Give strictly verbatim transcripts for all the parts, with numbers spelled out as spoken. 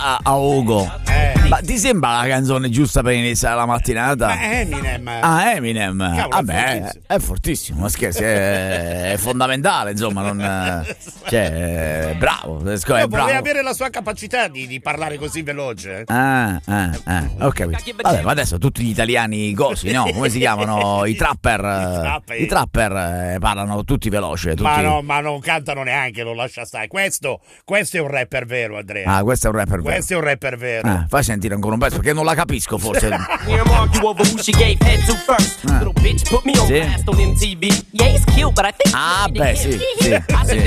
a, a Ugo. Eh. Ma ti sembra la canzone giusta per iniziare la mattinata? Ma Eminem. Ah, Eminem. Cavolo, Vabbè, è fortissimo. è fortissimo, ma scherzi, è, è fondamentale, insomma, non cioè, è bravo, è Io bravo. vorrei avere la sua capacità di, di parlare così veloce. Ah, ah, ah, ho capito. Vabbè, ma adesso tutti gli italiani così, no? Come si chiamano? I trapper. trapper. I trapper eh, parlano tutti veloce. Tutti... Ma, no, ma non cantano neanche, lo lascia stare. Questo, questo è un rapper vero, Andrea. Ah, questo è un rapper vero. Questo è un rapper vero. Ah, fai sentire ancora un pezzo perché non la capisco forse. Sì. Ah, beh, sì, sì, sì.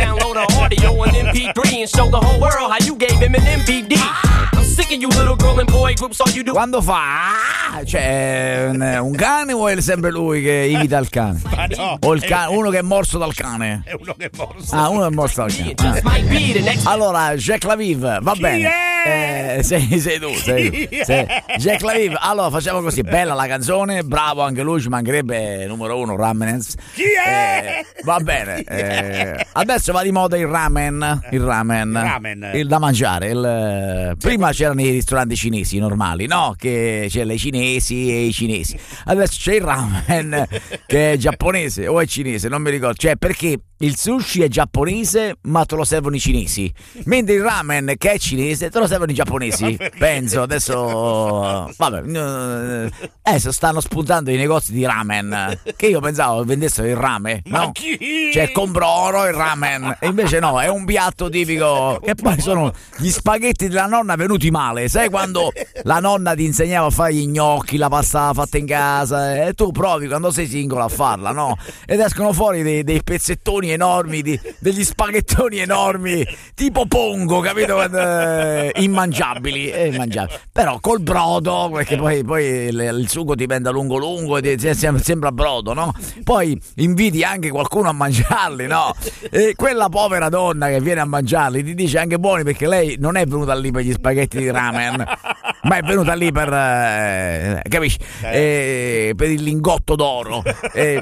Quando fa ah, cioè un, un cane o è sempre lui che imita il cane? Ma no, O il è- cane, uno che è morso dal cane? È uno che è morso. Ah, uno è morso dal cane. Ah. Allora, Jack Laviv, va Chi bene. è? Eh, sei, sei tu, sei tu. Chi Sei- è? Jack Laviv, allora facciamo così, bella la canzone, bravo anche lui, ci mancherebbe numero uno, Ramenez. Chi è? Eh, va bene. eh, adesso va di moda il ramen, il ramen, Il ramen. il da mangiare. Il, eh, prima c'erano i ristoranti cinesi normali, no? Che c'è le cinesi e i cinesi. Adesso c'è il ramen che è giapponese o è cinese, non mi ricordo. Cioè, perché il sushi è giapponese, ma te lo servono i cinesi, mentre il ramen che è cinese te lo servono i giapponesi. Penso adesso, vabbè, eh, adesso stanno spuntando i negozi di ramen che io pensavo vendessero il rame, Ma no? chi? Cioè compro oro il ramen e invece no, è un piatto tipico che poi sono gli spaghetti della nonna venuti male. Sai quando la nonna ti insegnava a fare gli gnocchi, la pasta fatta in casa e tu provi quando sei singolo a farla, no? Ed escono fuori dei, dei pezzettoni enormi, di, degli spaghettoni enormi tipo pongo, capito? Eh, immangiabili, eh, immangiabili. Però col brodo, perché poi, poi il, il sugo ti diventa lungo lungo e ti, sembra, sembra brodo, no? Poi inviti anche qualcuno a mangiarli, no? E quella povera donna che viene a mangiarli ti dice anche buoni, perché lei non è venuta lì per gli spaghetti di ramen, ma è venuta lì per eh, capisci? Eh, per il lingotto d'oro eh,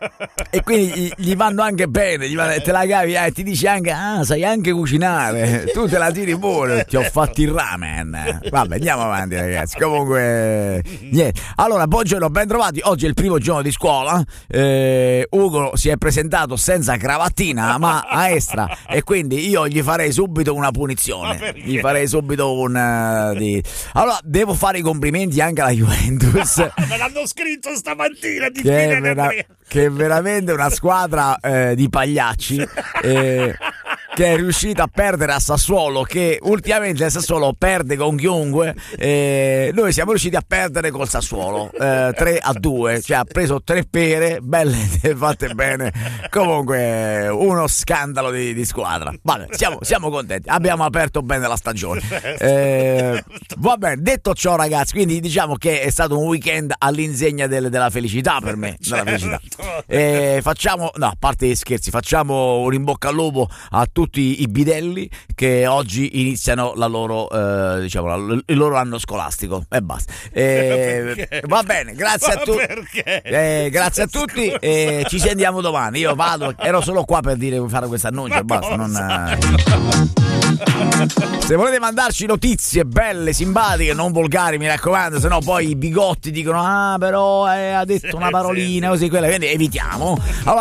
e quindi gli, gli vanno anche bene, gli vanno, te la cavi e eh, ti dice anche ah, sai anche cucinare, tu te la tiri pure, ti ho fatto il ramen. Vabbè, andiamo avanti ragazzi, comunque niente. Allora, buongiorno, ben trovati. Oggi è il primo giorno di scuola. eh, Ugo si è presentato senza cravattina ma a estra, e quindi io gli farei subito una punizione, gli farei subito un uh, di... Allora, devo fare i complimenti anche alla Juventus Me l'hanno scritto stamattina di che è, fine vera- Andrea. che è veramente una squadra eh, di pagliacci eh, che è riuscita a perdere a Sassuolo, che ultimamente il Sassuolo perde con chiunque. eh, noi siamo riusciti a perdere col Sassuolo eh, tre a due, cioè ha preso tre pere belle fatte bene. Comunque uno scandalo di, di squadra. Vabbè, siamo, siamo contenti, abbiamo aperto bene la stagione. eh, va bene, detto ciò ragazzi, quindi diciamo che è stato un weekend all'insegna del, della felicità per me, della felicità. Eh, facciamo, no, a parte gli scherzi, facciamo un in bocca al lupo a tutti i bidelli che oggi iniziano la loro, eh, diciamo, la, il loro anno scolastico e basta. Eh, va bene, grazie Ma a tutti. perché? Eh, grazie a tutti e ci sentiamo domani. Io vado, ero solo qua per dire fare questo annuncio e basta. Non, se volete mandarci notizie belle, simpatiche, non volgari, mi raccomando, se no poi i bigotti dicono ah però eh, ha detto una parolina, così quella, quindi evitiamo. Allora,